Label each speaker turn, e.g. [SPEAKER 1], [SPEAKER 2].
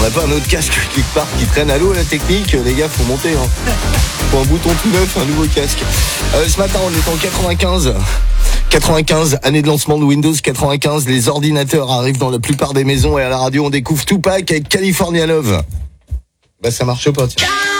[SPEAKER 1] On n'a pas un autre casque quelque part qui traîne à l'eau, la technique. Les gars, faut monter. Faut un bouton tout neuf, un nouveau casque. Ce matin, on est en 95. 95, année de lancement de Windows 95. Les ordinateurs arrivent dans la plupart des maisons et à la radio, on découvre Tupac avec California Love. Bah, ça marche pas, tiens.